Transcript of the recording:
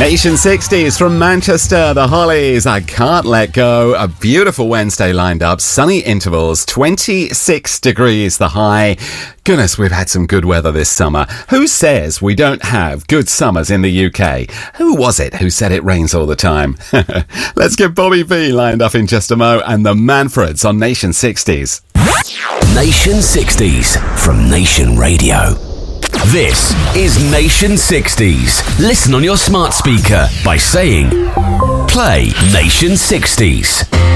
Nation 60s from Manchester, the Hollies, I Can't Let Go. A beautiful Wednesday lined up, sunny intervals, 26 degrees the high. Goodness, we've had some good weather this summer. Who says we don't have good summers in the UK? Who was it who said it rains all the time? Let's get Bobby B lined up in just a mo and the Manfreds on Nation 60s. Nation 60s from Nation Radio. This is Nation 60s. Listen on your smart speaker by saying, play Nation 60s.